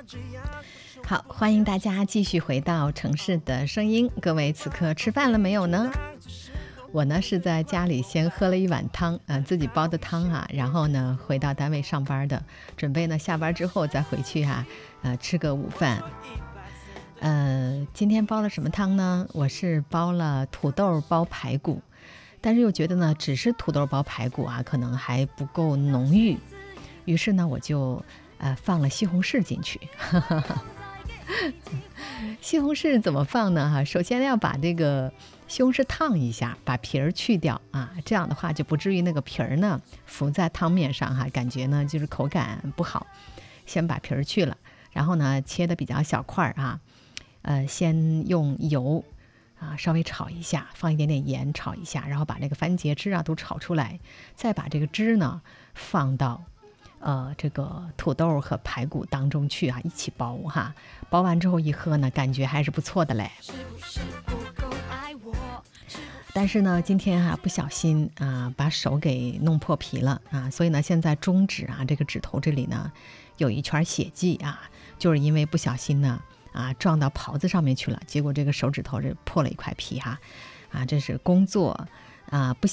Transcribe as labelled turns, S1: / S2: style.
S1: 好，欢迎大家继续回到城市的声音。各位此刻吃饭了没有呢？我呢是在家里先喝了一碗汤，自己煲的汤啊，然后呢回到单位上班的，准备呢下班之后再回去吃个午饭。今天煲了什么汤呢？我是煲了土豆煲排骨，但是又觉得呢只是土豆煲排骨啊，可能还不够浓郁，于是呢我就放了西红柿进去。西红柿怎么放呢？首先要把这个西红柿烫一下，把皮儿去掉啊，这样的话就不至于那个皮儿呢浮在汤面上感觉呢就是口感不好。先把皮儿去了，然后呢切的比较小块啊，先用油稍微炒一下，放一点点盐炒一下，然后把这个番茄汁都炒出来，再把这个汁呢放到这个土豆和排骨当中去一起煲煲完之后一喝呢，感觉还是不错的嘞。但是呢，今天不小心把手给弄破皮了所以呢，现在中指这个指头这里呢有一圈血迹就是因为不小心呢撞到袍子上面去了，结果这个手指头这破了一块皮这是工作不